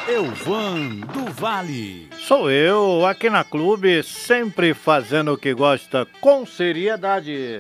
Elvan do Vale. Sou eu, aqui na Clube, sempre fazendo o que gosta com seriedade.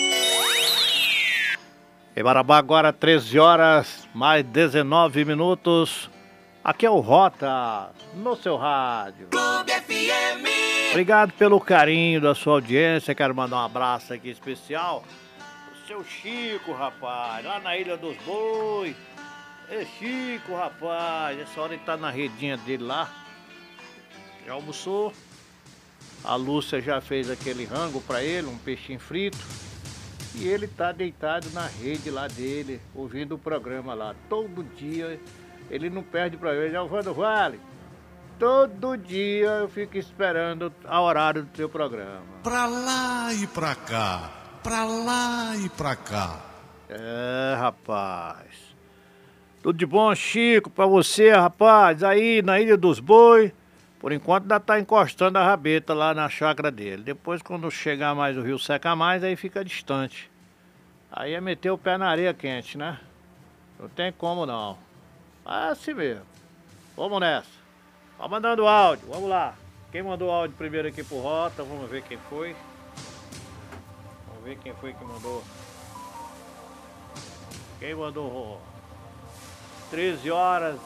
Em Marabá, agora 13 horas, mais 19 minutos. Aqui é o Rota, no seu rádio. Clube FM. Obrigado pelo carinho da sua audiência. Quero mandar um abraço aqui especial pro seu Chico, rapaz, lá na Ilha dos Bois. Ei, Chico, rapaz, essa hora ele tá na redinha dele lá. Já almoçou. A Lúcia já fez aquele rango pra ele, um peixinho frito. E ele tá deitado na rede lá dele, ouvindo o programa lá. Todo dia, ele não perde pra ele. Elvan do Vale, todo dia eu fico esperando a horário do teu programa. Pra lá e pra cá, pra lá e pra cá. É, rapaz. Tudo de bom, Chico, pra você, rapaz, aí na Ilha dos Bois. Por enquanto ainda tá encostando a rabeta lá na chácara dele. Depois, quando chegar mais, o rio seca mais, aí fica distante. Aí é meter o pé na areia quente, né? Não tem como não. É assim mesmo. Vamos nessa. Tá mandando áudio, vamos lá. Quem mandou áudio primeiro aqui pro Rota, vamos ver quem foi. Vamos ver quem foi que mandou. Quem mandou? 13 horas.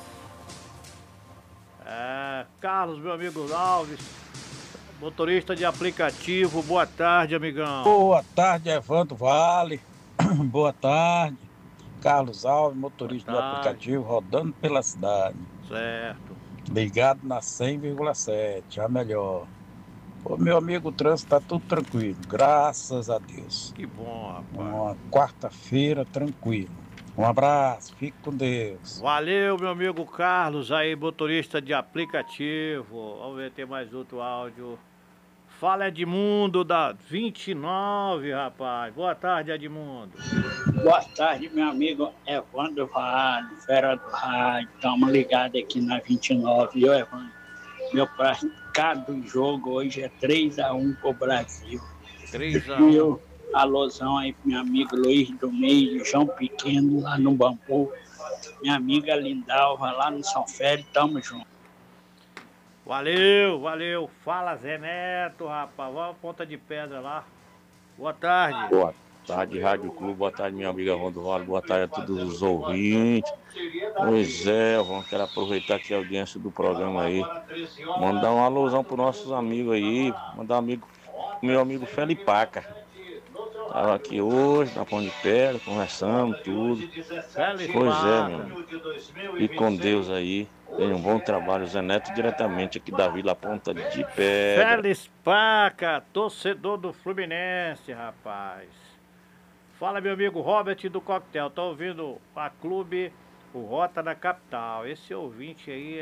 Carlos, meu amigo Alves, motorista de aplicativo. Boa tarde, amigão. Boa tarde, Evandro Vale. Boa tarde, Carlos Alves, motorista do aplicativo, rodando pela cidade. Certo. Ligado na 100,7, a melhor. Ô, meu amigo, o trânsito tá tudo tranquilo, graças a Deus. Que bom, rapaz. Uma quarta-feira tranquilo. Um abraço, fique com Deus. Valeu, meu amigo Carlos, aí, motorista de aplicativo. Vamos ver, tem mais outro áudio. Fala, Edmundo, da 29, rapaz. Boa tarde, Edmundo. Boa tarde, meu amigo Evandro Vale, fera do rádio. Estamos ligados aqui na 29. Eu, Evandro, meu praticado jogo hoje é 3-1 pro Brasil. 3-1. Meu alôzão aí pro meu amigo Luiz do Meio, João Pequeno, lá no Bambu. Minha amiga Lindalva, lá no São Félix. Tamo junto. Valeu, valeu. Fala, Zé Neto, rapaz. Vamos Ponta de Pedra lá. Boa tarde. Boa tarde, Rádio Clube. Boa tarde, minha amiga Evandro Vale. Boa tarde a todos os ouvintes. Pois é, quero aproveitar aqui a audiência do programa aí. Mandar um alusão para nossos amigos aí. Mandar um amigo, meu amigo Felipaca. Estava aqui hoje, na Ponta de Pedra, conversamos, tudo. Pois é, meu amigo. E com Deus aí. Tenha um bom trabalho, Zé Neto, diretamente aqui da Vila Ponta de Pedra. Félix Paca, torcedor do Fluminense, rapaz. Fala, meu amigo Robert do Coquetel. Tá ouvindo a Clube, o Rota da Capital. Esse ouvinte aí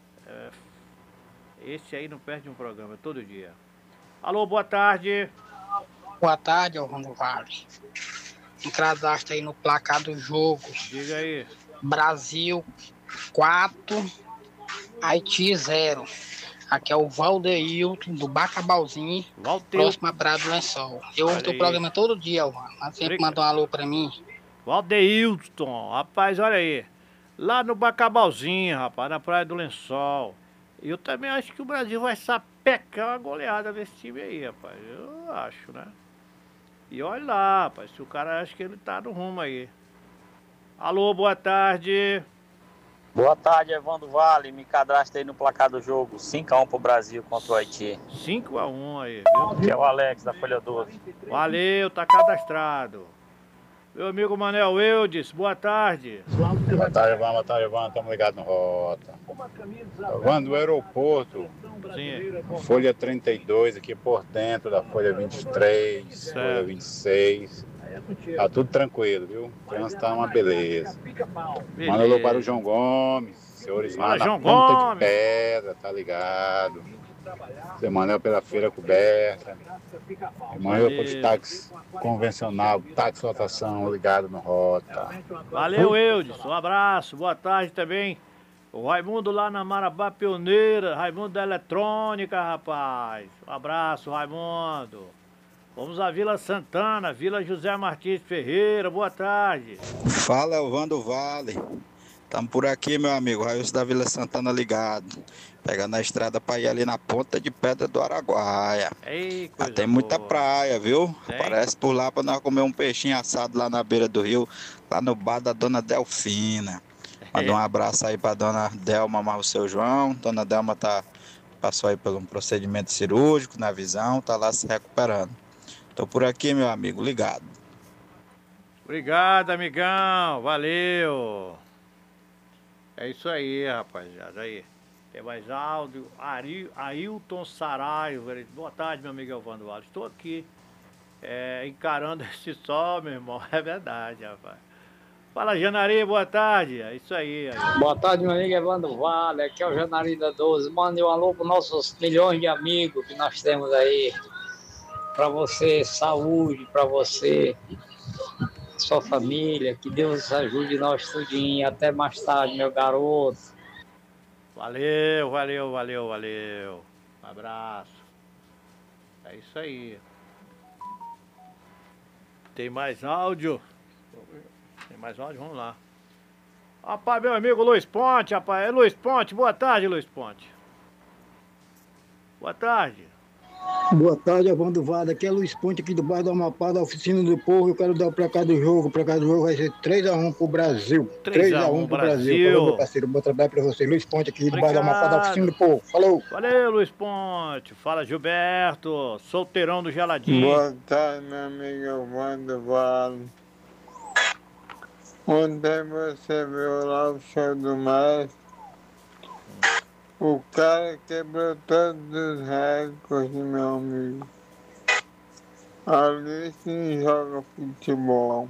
esse aí não perde um programa, todo dia. Alô, boa tarde. Boa tarde, Evandro Vale. Um cadastro aí no placar do jogo. Diga aí. Brasil 4, Haiti 0. Aqui é o Valdeilton do Bacabalzinho, próximo à Praia do Lençol. Eu ouço o programa todo dia, Evandro. Mas sempre manda um alô pra mim. Valdeilton, rapaz, olha aí. Lá no Bacabalzinho, rapaz, na Praia do Lençol. Eu também acho que o Brasil vai sapecar uma goleada nesse time aí, rapaz. Eu acho, né? E olha lá, rapaz, se o cara acha que ele tá no rumo aí. Alô, boa tarde. Boa tarde, Evandro Vale. Me cadastrei no placar do jogo. 5-1 pro Brasil contra o Haiti. 5-1 aí, viu? Que é o Alex da Folha 12. Valeu, tá cadastrado. Meu amigo Manel Eudes, boa tarde. Boa tarde, Evandro. Estamos ligados no Rota. Evandro, do aeroporto. Sim. Folha 32 aqui por dentro da Folha 23, certo. Folha 26. Tá tudo tranquilo, viu? O trânsito tá uma beleza. Manda alô para o João Gomes, senhores lá na Ponta de Pedra, tá ligado? Você manda pela feira coberta. Manda por táxi convencional, táxi lotação, ligado no Rota. Valeu, Eudes. Um abraço, boa tarde também. O Raimundo lá na Marabá Pioneira, Raimundo da Eletrônica, rapaz. Um abraço, Raimundo. Vamos à Vila Santana, Vila José Martins Ferreira, boa tarde. Fala, Evandro Vale. Tamo por aqui, meu amigo. Railson da Vila Santana ligado. Pegando a estrada pra ir ali na ponta de Pedra do Araguaia. Ei, Já coisa tem muita boa. praia, viu? Tem? Aparece por lá pra nós comer um peixinho assado lá na beira do rio, lá no bar da Dona Delfina. Manda um abraço aí pra Dona Delma, mas o seu João. Dona Delma passou aí por um procedimento cirúrgico na visão, tá lá se recuperando. Tô por aqui, meu amigo, ligado. Obrigado, amigão. Valeu. É isso aí, rapaziada. Aí. Tem mais áudio. Ailton Saraiva. Boa tarde, meu amigo Evandro Vale. Estou aqui encarando esse sol, meu irmão. É verdade, rapaz. Fala, Janari, boa tarde. É isso aí. Boa tarde, meu amigo Evandro Vale. Aqui é o Janari da 12. Mande um alô para nossos milhões de amigos que nós temos aí. Para você, saúde, para você, sua família. Que Deus ajude nós tudinho. Até mais tarde, meu garoto. Valeu. Um abraço. É isso aí. Tem mais áudio? Vamos lá. Rapaz, meu amigo Luiz Ponte, rapaz. É Luiz Ponte, boa tarde, Luiz Ponte. Boa tarde. Boa tarde, Evandro Vale. Aqui é Luiz Ponte, aqui do bairro do Amapá, da Oficina do Povo. Eu quero dar o placar do jogo. O placar do jogo vai ser 3-1 pro Brasil. 3-1 pro Brasil. Falou, meu parceiro. Bom trabalho pra você. Luiz Ponte, aqui do bairro do Amapá, da Oficina do Povo. Falou. Valeu, Luiz Ponte. Fala, Gilberto. Solteirão do Geladinho. Boa tarde, meu amigo Evandro Vale. Ontem você viu lá o show do mestre. O cara quebrou todos os recordes, meu amigo. Ali sim joga futebol.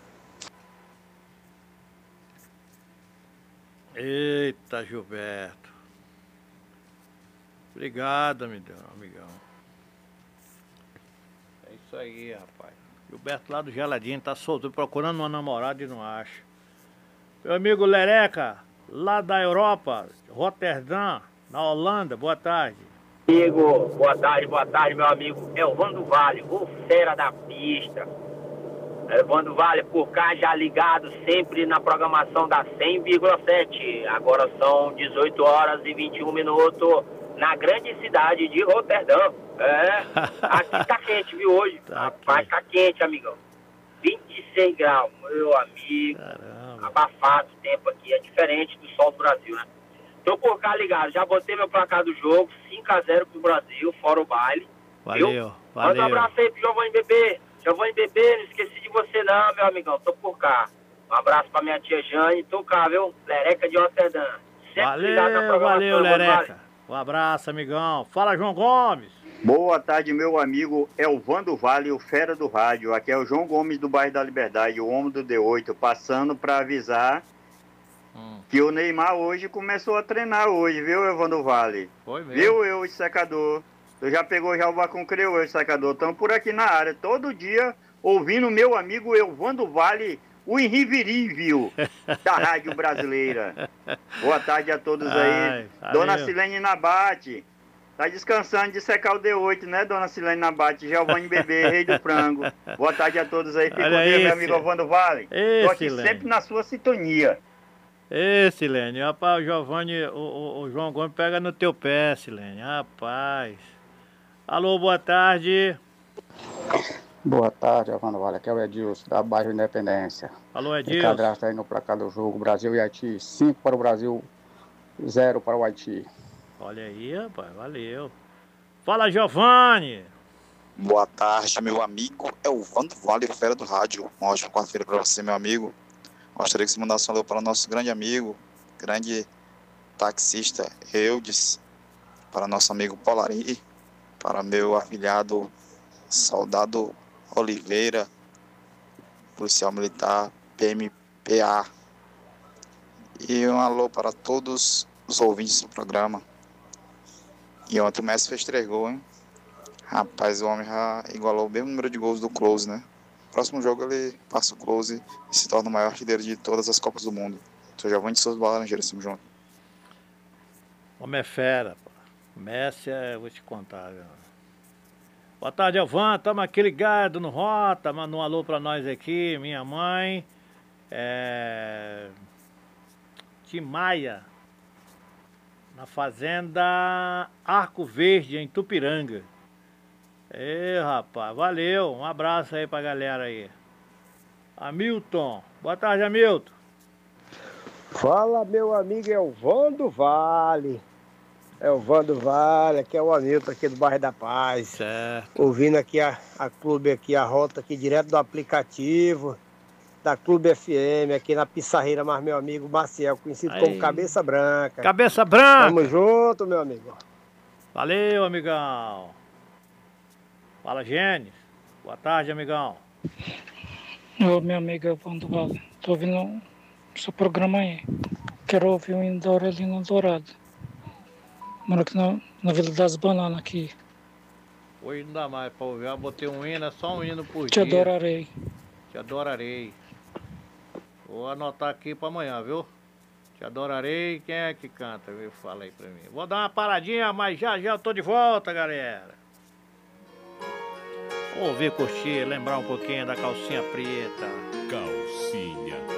Eita, Gilberto. Obrigado, amigão. É isso aí, rapaz. Gilberto lá do Geladinho tá solto, procurando uma namorada e não acha. Meu amigo Lereca, lá da Europa, Roterdã, na Holanda, boa tarde. Amigo, boa tarde, meu amigo Evandro Vale, o fera da pista. Evandro Vale, por cá já ligado sempre na programação da 100,7. Agora são 18 horas e 21 minutos na grande cidade de Roterdã. Aqui tá quente, viu, hoje? Rapaz, tá quente, amigão. 26 graus, meu amigo. Caramba. Abafado o tempo aqui, é diferente do sol do Brasil, né? Tô por cá ligado, já botei meu placar do jogo, 5-0 pro Brasil, fora o baile. Valeu. Manda um abraço aí pro Giovanni Bebê. Giovanni Bebê, não esqueci de você não, meu amigão, tô por cá. Um abraço pra minha tia Jane, tô cá, viu? Lereca de Roterdã. Valeu, Lereca. Um abraço, amigão. Fala, João Gomes. Boa tarde, meu amigo Elvando Vale, o fera do rádio. Aqui é o João Gomes do bairro da Liberdade, o homem do D8, passando para avisar que o Neymar hoje começou a treinar hoje, viu, Elvando Vale? Foi mesmo. Viu, eu, o secador? Tu já pegou já o Vacum Criou, o secador? Estamos por aqui na área, todo dia, ouvindo meu amigo Elvando Vale, o irriverível da rádio brasileira. Boa tarde a todos aí. Dona Silene Nabate. Tá descansando de secar o D8, né, Dona Silene Nabate? Giovanni Bebê, rei do frango. Boa tarde a todos aí. Fico com Deus, meu amigo Evandro Vale. Tô aqui sempre na sua sintonia. Silene, rapaz, o Giovanni, o João Gomes pega no teu pé, Silene, rapaz. Alô, boa tarde. Boa tarde, Evandro Vale. Aqui é o Edilson, da bairro Independência. Alô, Edilson. Cadastro aí no placar do jogo, Brasil e Haiti. 5 para o Brasil, 0 para o Haiti. Olha aí, rapaz, valeu. Fala, Giovanni. Boa tarde, meu amigo Elvandro Vale, fera do rádio. Uma ótima quarta-feira para você, meu amigo. Gostaria que você mandasse um alô para o nosso grande amigo, grande taxista Eudes, para nosso amigo Polari, para meu afilhado Soldado Oliveira, policial militar PMPA. E um alô para todos os ouvintes do programa. E ontem o Messi fez 3 gols, hein? Rapaz, o homem já igualou o mesmo número de gols do Close, né? Próximo jogo ele passa o Close e se torna o maior artilheiro de todas as Copas do Mundo. Sou Giovanni de Souza Laranjeira, estamos juntos. Homem é fera, pô. Messi vou te contar, viu? Boa tarde, Elvan. Estamos aqui ligados no Rota. Manda um alô pra nós aqui, minha mãe. Timaia, na fazenda Arco Verde, em Tupiranga. Ei, rapaz, valeu, um abraço aí pra galera aí. Hamilton, boa tarde, Hamilton. Fala, meu amigo Elvando Vale. Elvando Vale, aqui é o Hamilton aqui do bairro da Paz. Certo. Ouvindo aqui a clube aqui, a rota aqui direto do aplicativo da Clube FM, aqui na Pissarreira, mas meu amigo Maciel, conhecido Aí. como Cabeça Branca. Cabeça Branca! Tamo junto, meu amigo. Valeu, amigão. Fala, Gênesis. Boa tarde, amigão. Ô, meu amigo Evandro Vale, tô ouvindo o seu programa aí. Quero ouvir o hino da Aurelina Dourado. Moro aqui na Vila das Bananas aqui. Hoje não dá mais pra ouvir. Eu botei um hino, é só um hino por Te dia. adorarei. Te adorarei. Vou anotar aqui pra amanhã, viu? Te adorarei. Quem é que canta? Fala aí pra mim. Vou dar uma paradinha, mas já eu tô de volta, galera. Vou ouvir, curtir, lembrar um pouquinho da calcinha preta. Calcinha